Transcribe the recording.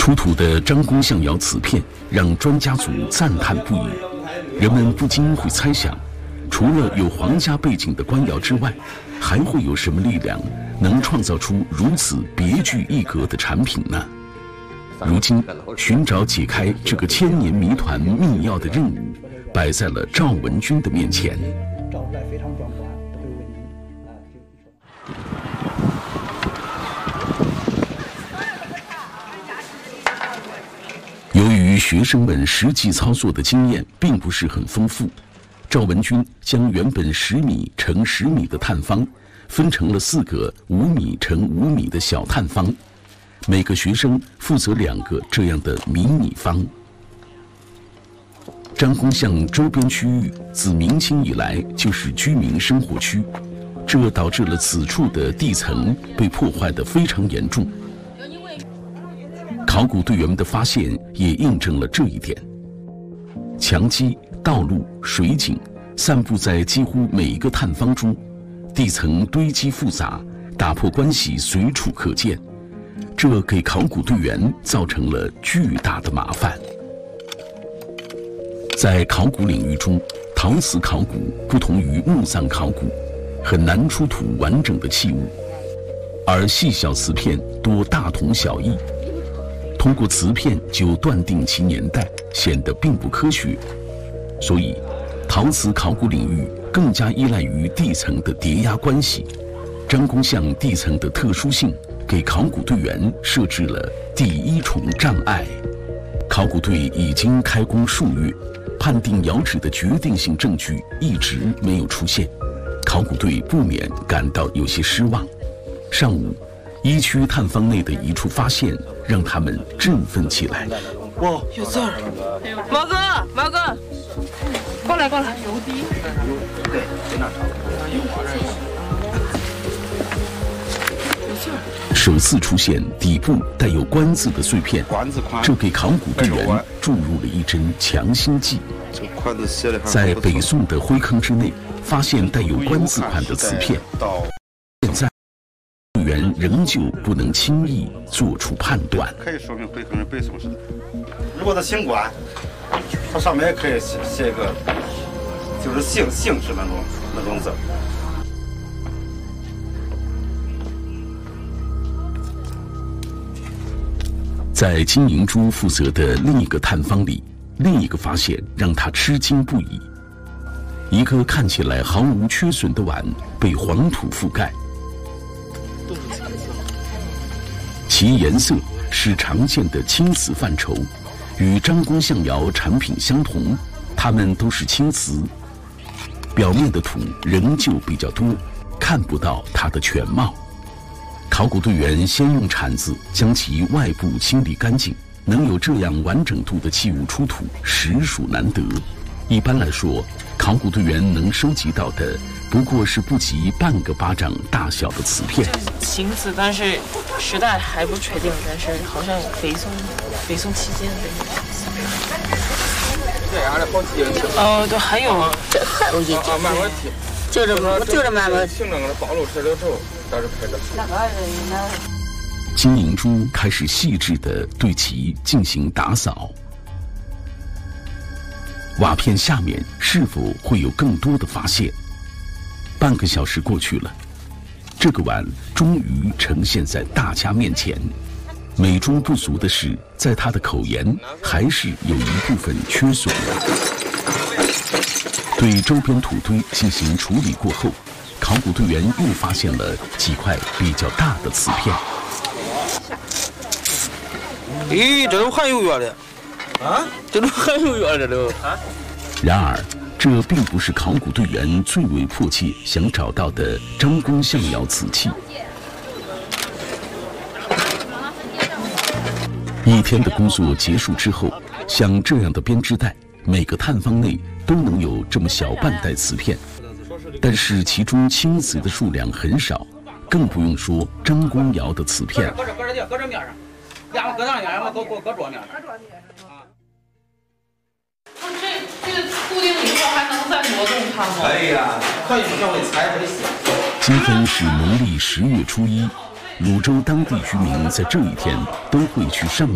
出土的张公象窑瓷片让专家组赞叹不已，人们不禁会猜想，除了有皇家背景的官窑之外，还会有什么力量能创造出如此别具一格的产品呢？如今，寻找解开这个千年谜团密钥的任务，摆在了赵文军的面前。 招待非常壮观，都会问您由于学生们实际操作的经验并不是很丰富，赵文军将原本10米乘10米的探方分成了4个5米乘5米的小探方，每个学生负责2个这样的迷你方。张公象周边区域自明清以来就是居民生活区，这导致了此处的地层被破坏得非常严重。考古队员们的发现也印证了这一点。墙基、道路、水井散布在几乎每一个探方中，地层堆积复杂，打破关系随处可见，这给考古队员造成了巨大的麻烦。在考古领域中，陶瓷考古不同于墓葬考古，很难出土完整的器物，而细小瓷片多大同小异。通过瓷片就断定其年代，显得并不科学，所以陶瓷考古领域更加依赖于地层的叠压关系。张公象地层的特殊性，给考古队员设置了第1重障碍。考古队已经开工数月，判定窑址的决定性证据一直没有出现，考古队不免感到有些失望。上午，1区探方内的一处发现让他们振奋起来。 哇，有字儿！ 毛哥，毛哥，过来过来。 对，跟那差不多。 有字儿。 首次出现底部带有官字的碎片，这给考古队员注入了一针强心剂。在北宋的灰坑之内，发现带有官字款的瓷片，现在队员仍旧不能轻易做出判断。 可以说明灰坑是北宋时代。如果他姓关，它上面也可以写一个，就是姓氏那种字。 在金银珠负责的另一个探方里，另一个发现让他吃惊不已。一个看起来毫无缺损的碗被黄土覆盖，其颜色是常见的青瓷范畴，与张公象窑产品相同，它们都是青瓷，表面的土仍旧比较多，看不到它的全貌。考古队员先用铲子将其外部清理干净，能有这样完整度的器物出土，实属难得。一般来说，考古队员能收集到的不过是不及半个巴掌大小的瓷片。 青瓷，但是时代还不确定，但是好像北宋期间的。 这样的好几个。 哦，对，还有这还有一点。 慢慢提。 就是慢慢。 行政的暴露出来之后，到时候拍照。 金银珠开始细致地对其进行打扫。瓦片下面是否会有更多的发现？半个小时过去了，这个碗终于呈现在大家面前。美中不足的是，在它的口沿还是有一部分缺损的。对周边土堆进行处理过后，考古队员又发现了几块比较大的瓷片。 咦，这都还有药的啊！这都还有药的都啊！ 然而，这并不是考古队员最为迫切想找到的张公象窑瓷器。一天的工作结束之后，像这样的编织袋，每个探方内都能有这么小半袋瓷片，但是其中青瓷的数量很少，更不用说张公窑的瓷片。 搁这面上，要么搁那面，要么搁桌面上。 这固定以后还能再挪动它吗？ 可以啊，可以，要会裁会洗。 今天是农历10月初1，泸州当地居民在这一天都会去上